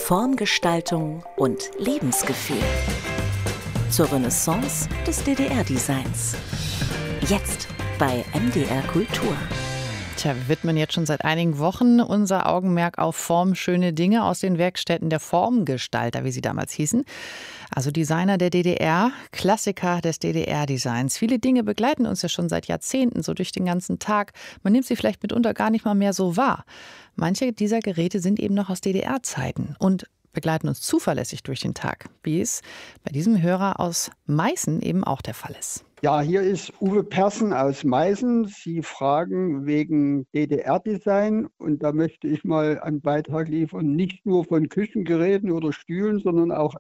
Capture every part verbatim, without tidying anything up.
Formgestaltung und Lebensgefühl. Zur Renaissance des D D R-Designs. Jetzt bei M D R Kultur. Tja, wir widmen jetzt schon seit einigen Wochen unser Augenmerk auf formschöne Dinge aus den Werkstätten der Formgestalter, wie sie damals hießen. Also Designer der D D R, Klassiker des D D R-Designs. Viele Dinge begleiten uns ja schon seit Jahrzehnten, so durch den ganzen Tag. Man nimmt sie vielleicht mitunter gar nicht mal mehr so wahr. Manche dieser Geräte sind eben noch aus D D R-Zeiten und begleiten uns zuverlässig durch den Tag, wie es bei diesem Hörer aus Meißen eben auch der Fall ist. Ja, hier ist Uwe Persen aus Meißen. Sie fragen wegen D D R-Design und da möchte ich mal einen Beitrag liefern, nicht nur von Küchengeräten oder Stühlen, sondern auch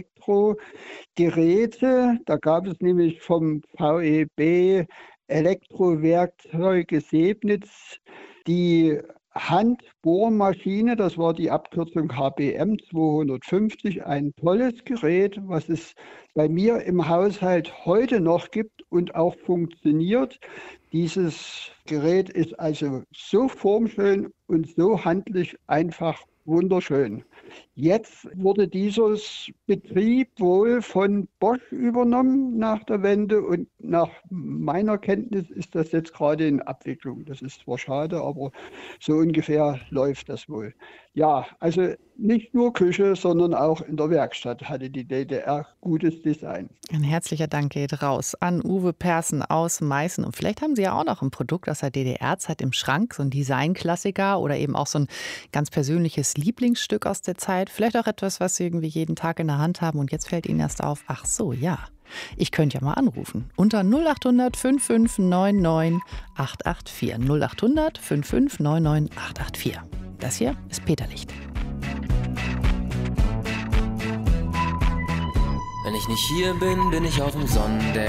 Elektrogeräte. Da gab es nämlich vom V E B Elektrowerkzeuge Sebnitz die Handbohrmaschine, das war die Abkürzung H B M zweihundertfünfzig, ein tolles Gerät, was es bei mir im Haushalt heute noch gibt und auch funktioniert. Dieses Gerät ist also so formschön und so handlich einfach wunderschön. Jetzt wurde dieses Betrieb wohl von Bosch übernommen nach der Wende und nach meiner Kenntnis ist das jetzt gerade in Abwicklung. Das ist zwar schade, aber so ungefähr läuft das wohl. Ja, also nicht nur Küche, sondern auch in der Werkstatt hatte die D D R gutes Design. Ein herzlicher Dank geht raus an Uwe Persen aus Meißen. Und vielleicht haben Sie ja auch noch ein Produkt aus der D D R-Zeit im Schrank, so ein Designklassiker oder eben auch so ein ganz persönliches Lieblingsstück aus der Zeit. Vielleicht auch etwas, was Sie irgendwie jeden Tag in der Hand haben und jetzt fällt Ihnen erst auf, ach so, ja. Ich könnte ja mal anrufen. Unter null acht hundert fünf fünf neun neun acht acht vier. null acht hundert fünf fünf neun neun acht acht vier. Das hier ist Peterlicht. Wenn ich nicht hier bin, bin ich auf dem Sonnendeck.